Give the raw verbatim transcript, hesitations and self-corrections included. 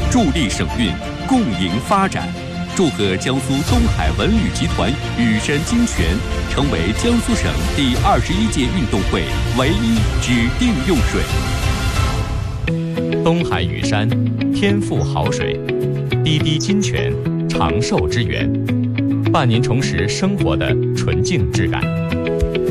助力省运，共赢发展。祝贺江苏东海文旅集团雨山金泉成为江苏省第二十一届运动会唯一指定用水。 东海雨山，天赋好水，滴滴金泉，长寿之源，伴您重拾生活的纯净质感。